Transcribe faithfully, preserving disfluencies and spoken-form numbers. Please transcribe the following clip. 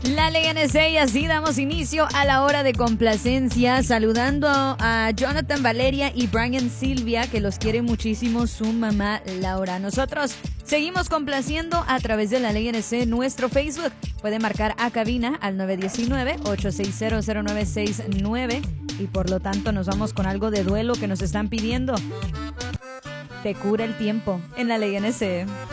La Ley N C, y así damos inicio a la hora de complacencia, saludando a Jonathan, Valeria y Brian Silvia, que los quiere muchísimo su mamá Laura. Nosotros seguimos complaciendo a través de La Ley N C, nuestro Facebook. Puede marcar a cabina al nueve uno nueve, ocho seis cero, cero nueve seis nueve, y por lo tanto nos vamos con algo de duelo que nos están pidiendo. Te cura el tiempo en La Ley N C.